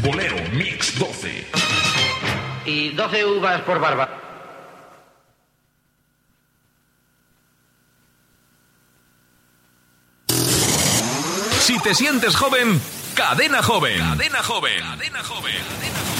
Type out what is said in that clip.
Bolero Mix 12. Y 12 uvas por barba. Si te sientes joven, Cadena Joven. Cadena Joven. Cadena Joven. Cadena Joven.